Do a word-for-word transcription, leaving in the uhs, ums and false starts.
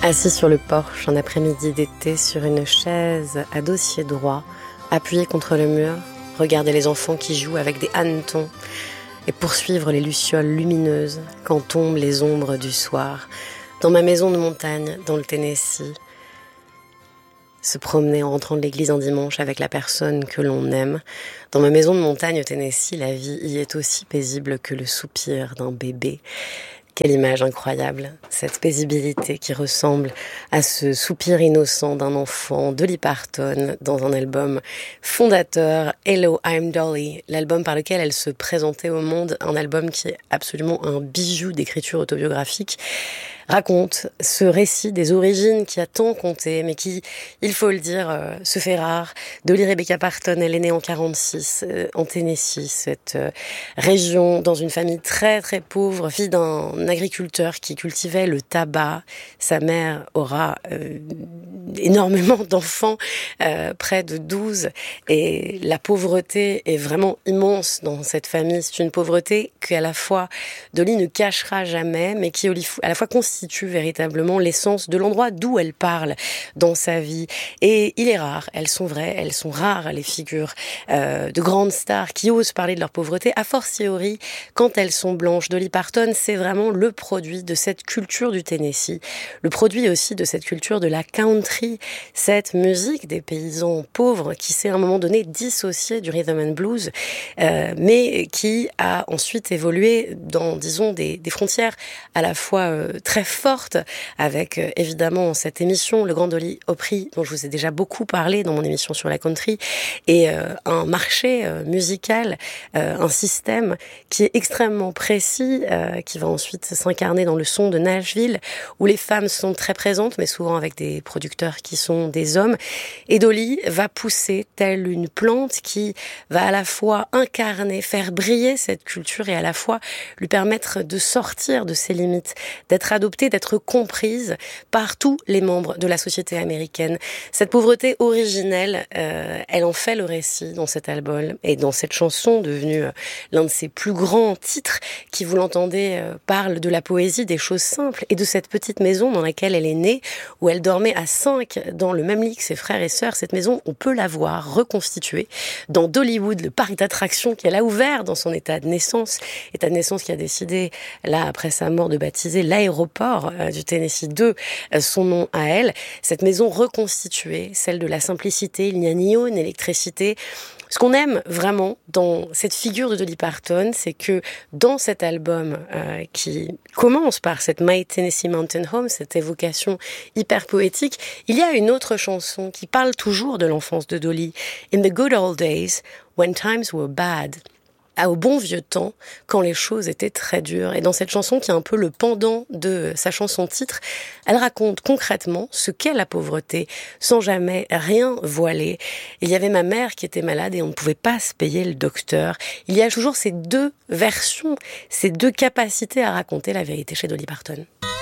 Assis sur le porche un après-midi d'été sur une chaise à dossier droit, appuyé contre le mur, regarder les enfants qui jouent avec des hannetons et poursuivre les lucioles lumineuses quand tombent les ombres du soir. Dans ma maison de montagne, dans le Tennessee, se promener en rentrant de l'église un dimanche avec la personne que l'on aime. Dans ma maison de montagne au Tennessee, la vie y est aussi paisible que le soupir d'un bébé. Quelle image incroyable, cette paisibilité qui ressemble à ce soupir innocent d'un enfant, Dolly Parton, dans un album fondateur, Hello, I'm Dolly, l'album par lequel elle se présentait au monde, un album qui est absolument un bijou d'écriture autobiographique, raconte ce récit des origines qui a tant compté, mais qui, il faut le dire, euh, se fait rare. Dolly Rebecca Parton, elle est née en quarante-six, euh, en Tennessee, cette euh, région, dans une famille très très pauvre, fille d'un agriculteur qui cultivait le tabac. Sa mère aura euh, énormément d'enfants, euh, près de douze, et la pauvreté est vraiment immense dans cette famille. C'est une pauvreté qu'à la fois Dolly ne cachera jamais, mais qui à la fois constitue véritablement l'essence de l'endroit d'où elle parle dans sa vie. Et il est rare, elles sont vraies, elles sont rares, les figures euh, de grandes stars qui osent parler de leur pauvreté, a fortiori quand elles sont blanches. Dolly Parton, c'est vraiment le produit de cette culture du Tennessee, le produit aussi de cette culture de la country, cette musique des paysans pauvres qui s'est à un moment donné dissociée du rhythm and blues, euh, mais qui a ensuite évolué dans, disons, des, des frontières à la fois euh, très forte, avec euh, évidemment cette émission, le Grand Dolly Opry, dont je vous ai déjà beaucoup parlé dans mon émission sur la country, et euh, un marché euh, musical, euh, un système qui est extrêmement précis, euh, qui va ensuite s'incarner dans le son de Nashville, où les femmes sont très présentes, mais souvent avec des producteurs qui sont des hommes. Et Dolly va pousser telle une plante qui va à la fois incarner, faire briller cette culture et à la fois lui permettre de sortir de ses limites, d'être adoptée, d'être comprise par tous les membres de la société américaine. Cette pauvreté originelle, euh, elle en fait le récit dans cet album et dans cette chanson devenue euh, l'un de ses plus grands titres qui, vous l'entendez, euh, parle de la poésie, des choses simples et de cette petite maison dans laquelle elle est née, où elle dormait à cinq dans le même lit que ses frères et sœurs. Cette maison, on peut la voir reconstituée dans Dollywood, le parc d'attractions qu'elle a ouvert dans son état de naissance, état de naissance qui a décidé, là, après sa mort, de baptiser l'aéroport du Tennessee de son nom à elle. Cette maison reconstituée, celle de la simplicité, il n'y a ni eau ni électricité. Ce qu'on aime vraiment dans cette figure de Dolly Parton, c'est que dans cet album euh, qui commence par cette My Tennessee Mountain Home, cette évocation hyper poétique, il y a une autre chanson qui parle toujours de l'enfance de Dolly. In the good old days, when times were bad. Au bon vieux temps, quand les choses étaient très dures. Et dans cette chanson, qui est un peu le pendant de sa chanson titre, elle raconte concrètement ce qu'est la pauvreté, sans jamais rien voiler. Il y avait ma mère qui était malade et on ne pouvait pas se payer le docteur. Il y a toujours ces deux versions, ces deux capacités à raconter la vérité chez Dolly Parton.